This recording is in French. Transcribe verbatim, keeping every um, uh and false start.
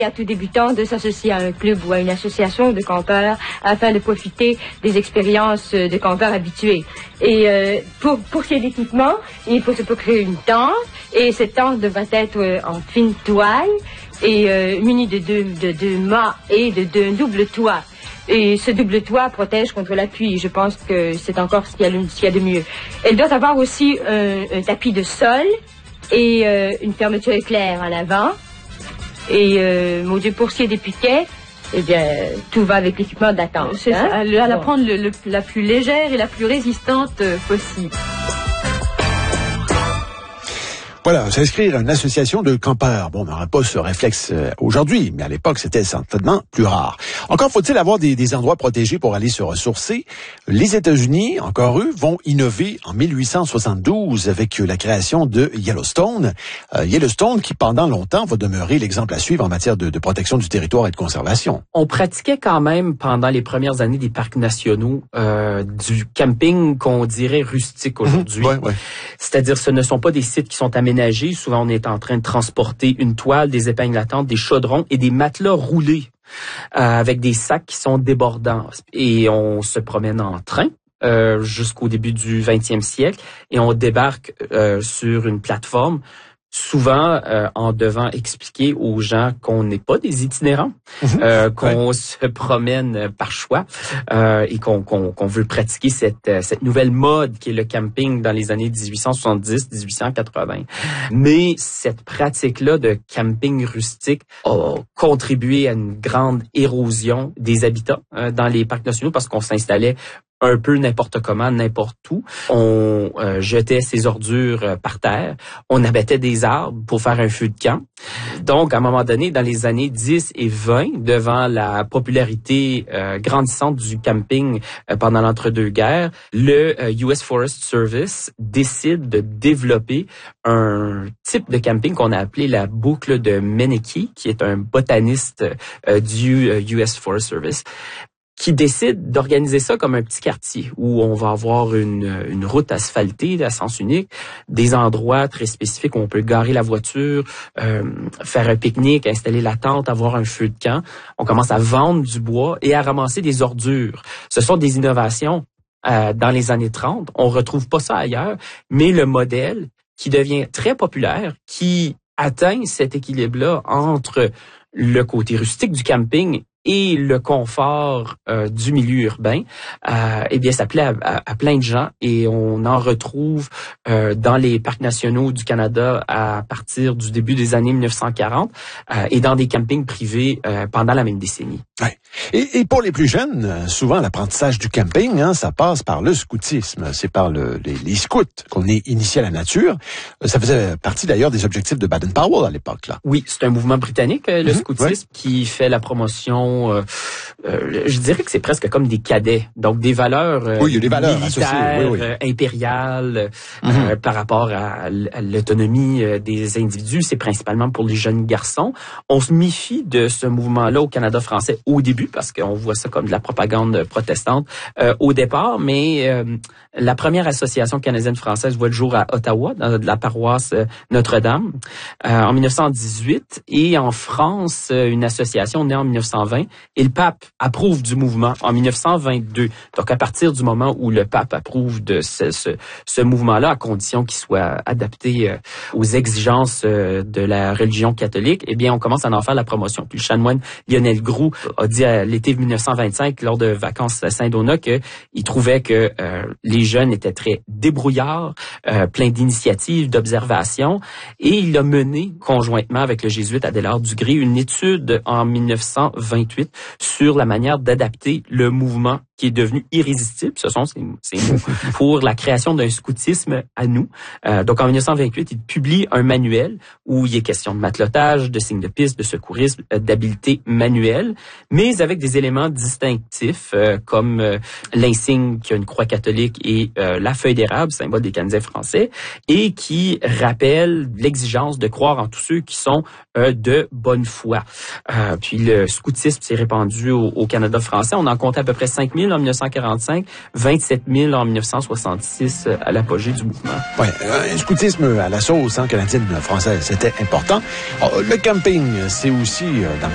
à tout débutant de s'associer à un club ou à une association de campeurs afin de profiter des expériences de campeurs habitués. Et euh, pour, pour ce qui est d'équipement, il faut se procurer une tente et cette tente devra être euh, en fine toile et euh, munie de deux, de deux mâts et de deux doubles toits. Et ce double toit protège contre la pluie. Je pense que c'est encore ce qu'il y a, ce qu'il y a de mieux. Elle doit avoir aussi un, un tapis de sol et euh, une fermeture éclair à l'avant. Et euh, mon Dieu, pour ce qui est des piquets, eh bien, tout va avec l'équipement de la tente. C'est hein? ça, elle va bon. prendre le, le, la plus légère et la plus résistante euh, possible. Voilà, s'inscrire à une association de campeurs. Bon, on n'aurait pas ce réflexe euh, aujourd'hui, mais à l'époque, c'était certainement plus rare. Encore faut-il avoir des, des endroits protégés pour aller se ressourcer. Les États-Unis, encore eux, vont innover en mille huit cent soixante-douze avec la création de Yellowstone. Euh, Yellowstone qui, pendant longtemps, va demeurer l'exemple à suivre en matière de, de protection du territoire et de conservation. On pratiquait quand même, pendant les premières années des parcs nationaux, euh, du camping qu'on dirait rustique aujourd'hui. Mmh, ouais, ouais. C'est-à-dire, ce ne sont pas des sites qui sont aménagés. Souvent, on est en train de transporter une toile, des épingles à tente, des chaudrons et des matelas roulés euh, avec des sacs qui sont débordants. Et on se promène en train euh, jusqu'au début du vingtième siècle et on débarque euh, sur une plateforme, souvent euh, en devant expliquer aux gens qu'on n'est pas des itinérants, mmh. euh, qu'on ouais. se promène par choix euh, et qu'on, qu'on, qu'on veut pratiquer cette, cette nouvelle mode qui est le camping dans les années dix-huit cent soixante-dix à dix-huit cent quatre-vingts. Mais cette pratique-là de camping rustique a contribué à une grande érosion des habitats euh, dans les parcs nationaux parce qu'on s'installait un peu n'importe comment, n'importe où. On euh, jetait ses ordures euh, par terre. On abattait des arbres pour faire un feu de camp. Donc, à un moment donné, dans les années dix et vingt, devant la popularité euh, grandissante du camping euh, pendant l'entre-deux-guerres, le euh, U S Forest Service décide de développer un type de camping qu'on a appelé la boucle de Meneke, qui est un botaniste euh, du euh, U S Forest Service, qui décide d'organiser ça comme un petit quartier où on va avoir une, une route asphaltée à sens unique, des endroits très spécifiques où on peut garer la voiture, euh, faire un pique-nique, installer la tente, avoir un feu de camp. On commence à vendre du bois et à ramasser des ordures. Ce sont des innovations euh, dans les années trente. On retrouve pas ça ailleurs, mais le modèle qui devient très populaire, qui atteint cet équilibre-là entre le côté rustique du camping et le confort euh, du milieu urbain, euh, eh bien, ça plaît à, à, à plein de gens et on en retrouve euh, dans les parcs nationaux du Canada à partir du début des années mille neuf cent quarante euh, et dans des campings privés euh, pendant la même décennie. Ouais. Et, et pour les plus jeunes, souvent l'apprentissage du camping, hein, ça passe par le scoutisme. C'est par le, les, les scouts qu'on est initié à la nature. Ça faisait partie d'ailleurs des objectifs de Baden-Powell à l'époque, là. Oui, c'est un mouvement britannique, le mmh, scoutisme, ouais. qui fait la promotion. Euh, euh, je dirais que c'est presque comme des cadets, donc des valeurs, euh, oui, il y a des valeurs militaires, oui, oui. Euh, impériales, mmh. euh, par rapport à, à l'autonomie euh, des individus. C'est principalement pour les jeunes garçons. On se méfie de ce mouvement-là au Canada français au début, parce qu'on voit ça comme de la propagande protestante euh, au départ, mais euh, la première association canadienne-française voit le jour à Ottawa, dans la paroisse Notre-Dame, euh, en mille neuf cent dix-huit, et en France, une association née en mille neuf cent vingt, et le pape approuve du mouvement en mille neuf cent vingt-deux. Donc, à partir du moment où le pape approuve de ce, ce, ce mouvement-là, à condition qu'il soit adapté euh, aux exigences euh, de la religion catholique, eh bien, on commence à en faire la promotion. Puis le chanoine Lionel Groux a dit à l'été mille neuf cent vingt-cinq, lors de vacances à Saint-Donat, qu'il trouvait que euh, les jeunes étaient très débrouillards, euh, pleins d'initiatives, d'observations, et il a mené, conjointement avec le jésuite Adélard Dugré, une étude en mille neuf cent vingt-huit sur la manière d'adapter le mouvement qui est devenu irrésistible, ce sont ces, ces mots, pour la création d'un scoutisme à nous. Euh, donc, en mille neuf cent vingt-huit, il publie un manuel où il est question de matelotage, de signes de piste, de secourisme, euh, d'habileté manuelle, mais avec des éléments distinctifs euh, comme euh, l'insigne qui a une croix catholique et euh, la feuille d'érable, symbole des Canadiens français, et qui rappelle l'exigence de croire en tous ceux qui sont euh, de bonne foi. Euh, puis le scoutisme s'est répandu au, au Canada français. On en comptait à peu près cinq mille en mille neuf cent quarante-cinq, vingt-sept mille en mille neuf cent soixante-six à l'apogée du mouvement. Oui, un scoutisme à la sauce hein, canadienne-française, c'était important. Oh, le camping, c'est aussi euh, dans